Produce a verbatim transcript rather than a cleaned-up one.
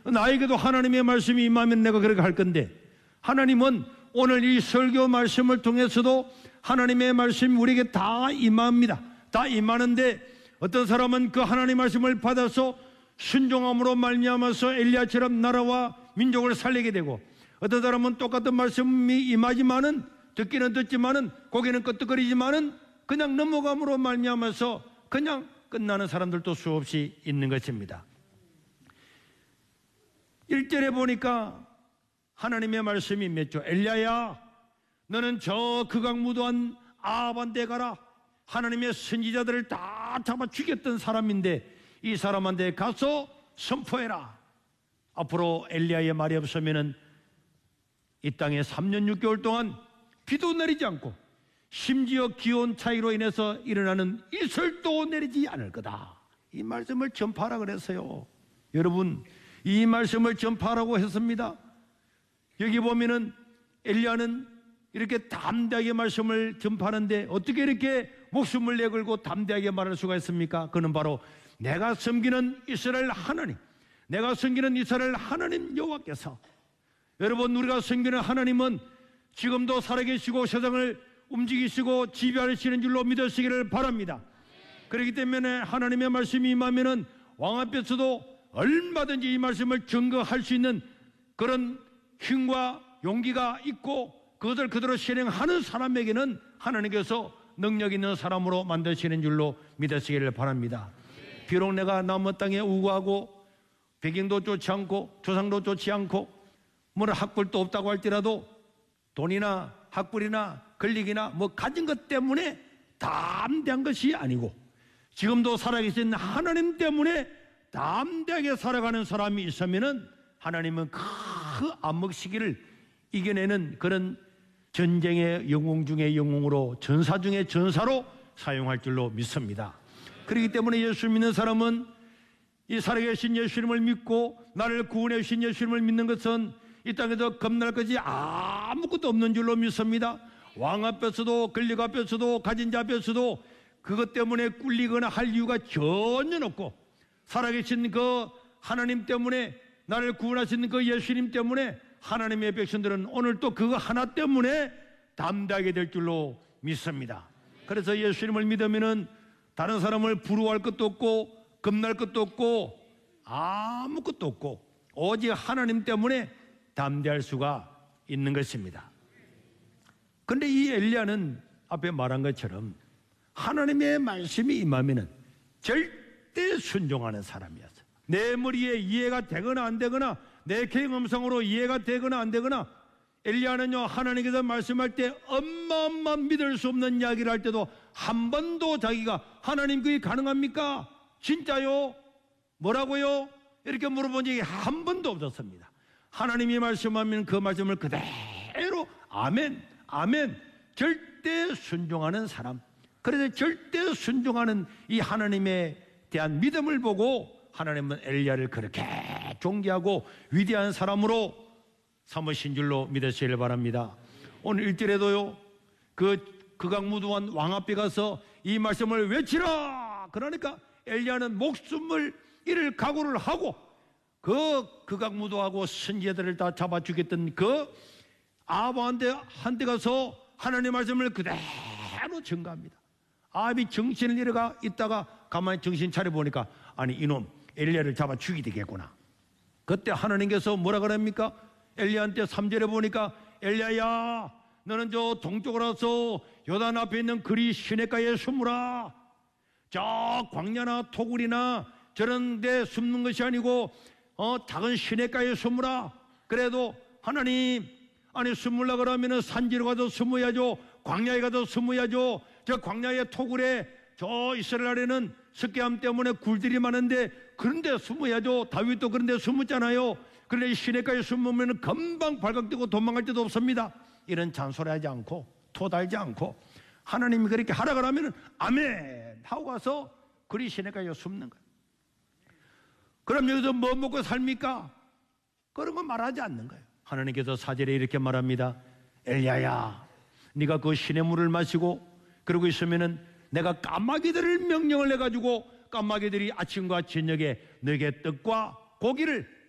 나에게도 하나님의 말씀이 임하면 내가 그렇게 할 건데, 하나님은 오늘 이 설교 말씀을 통해서도 하나님의 말씀이 우리에게 다 임합니다. 다 임하는데 어떤 사람은 그 하나님의 말씀을 받아서 순종함으로 말미암아서 엘리야처럼 나라와 민족을 살리게 되고, 어떤 사람은 똑같은 말씀이 임하지만은 듣기는 듣지만은 고개는 끄덕거리지만은 그냥 넘어감으로 말미암아서 그냥 끝나는 사람들도 수없이 있는 것입니다. 일 절에 보니까 하나님의 말씀이 맺죠. 엘리야야, 너는 저 극악무도한 아합한테 가라. 하나님의 선지자들을 다 잡아 죽였던 사람인데 이 사람한테 가서 선포해라. 앞으로 엘리야의 말이 없으면은 이 땅에 삼 년 육 개월 동안 비도 내리지 않고 심지어 기온 차이로 인해서 일어나는 이슬도 내리지 않을 거다. 이 말씀을 전파하라 그랬어요. 여러분, 이 말씀을 전파하라고 했습니다. 여기 보면은 엘리야는 이렇게 담대하게 말씀을 전파하는데 어떻게 이렇게 목숨을 내걸고 담대하게 말할 수가 있습니까? 그는 바로 내가 섬기는 이스라엘 하나님, 내가 섬기는 이스라엘 하나님 여호와께서, 여러분, 우리가 섬기는 하나님은 지금도 살아계시고 세상을 움직이시고 지배하시는 줄로 믿으시기를 바랍니다. 그렇기 때문에 하나님의 말씀이 임하면은 왕 앞에서도 얼마든지 이 말씀을 증거할 수 있는 그런 힘과 용기가 있고 그것을 그대로 실행하는 사람에게는 하나님께서 능력 있는 사람으로 만드시는 줄로 믿으시기를 바랍니다. 비록 내가 남은 땅에 우고하고 배경도 좋지 않고 조상도 좋지 않고 뭐 학벌도 없다고 할지라도 돈이나 학벌이나 권력이나 뭐 가진 것 때문에 담대한 것이 아니고 지금도 살아계신 하나님 때문에 담대하게 살아가는 사람이 있으면은 하나님은 그 암흑 시기를 이겨내는 그런 전쟁의 영웅 중의 영웅으로, 전사 중의 전사로 사용할 줄로 믿습니다. 그렇기 때문에 예수 믿는 사람은 이 살아계신 예수님을 믿고 나를 구원해 주신 예수님을 믿는 것은 이 땅에서 겁날 것이 아무것도 없는 줄로 믿습니다. 왕 앞에서도 권력 앞에서도 가진 자 앞에서도 그것 때문에 꿀리거나 할 이유가 전혀 없고, 살아계신 그 하나님 때문에, 나를 구원하신 그 예수님 때문에 하나님의 백성들은 오늘 또 그거 하나 때문에 담대하게 될 줄로 믿습니다. 그래서 예수님을 믿으면은 다른 사람을 부러워할 것도 없고 겁날 것도 없고 아무것도 없고 오직 하나님 때문에 담대할 수가 있는 것입니다. 그런데 이 엘리야는 앞에 말한 것처럼 하나님의 말씀이 임하면은 절대 순종하는 사람이었어요. 내 머리에 이해가 되거나 안 되거나 내 경험상으로 이해가 되거나 안 되거나, 엘리야는요 하나님께서 말씀할 때 엄마엄마 믿을 수 없는 이야기를 할 때도 한 번도 자기가 하나님 그게 가능합니까? 진짜요? 뭐라고요? 이렇게 물어본 적이 한 번도 없었습니다. 하나님이 말씀하면 그 말씀을 그대로 아멘 아멘 절대 순종하는 사람, 그래서 절대 순종하는 이 하나님에 대한 믿음을 보고 하나님은 엘리야를 그렇게 존귀하고 위대한 사람으로 삼으신 줄로 믿으시길 바랍니다. 오늘 일 절에도요 그 극악무도한 왕 앞에 가서 이 말씀을 외치라 그러니까 엘리야는 목숨을 잃을 각오를 하고 그 극악무도하고 선지자들을 다 잡아 죽였던 그 아합한테 한테 가서 하나님의 말씀을 그대로 증가합니다. 아합이 정신을 잃어가 있다가 가만히 정신 차려보니까 아니 이놈 엘리야를 잡아 죽이게 되겠구나. 그때 하나님께서 뭐라 그럽니까? 엘리야한테 삼 절에 보니까 엘리야야 너는 저 동쪽으로 와서 요단 앞에 있는 그리 시냇가에 숨으라. 저 광야나 토굴이나 저런 데 숨는 것이 아니고 어 작은 시냇가에 숨으라. 그래도 하나님 아니 숨으려 그러면은 산지로 가서 숨어야죠. 광야에 가서 숨어야죠. 저 광야의 토굴에 저 이스라엘에는 습기함 때문에 굴들이 많은데 그런데 숨어야죠. 다윗도 그런데 숨었잖아요. 그런데 이 시냇가에 숨으면 금방 발각되고 도망갈 데도 없습니다. 이런 잔소리하지 않고 토달지 않고 하나님이 그렇게 하라 그러면 아멘 하고 가서 그리 시냇가에 숨는 거예요. 그럼 여기서 뭐 먹고 삽니까? 그런 거 말하지 않는 거예요. 하나님께서 사 절에 이렇게 말합니다. 엘리야야 네가 그 시냇물을 마시고 그러고 있으면은 내가 까마귀들을 명령을 해가지고 까마귀들이 아침과 저녁에 너에게 떡과 고기를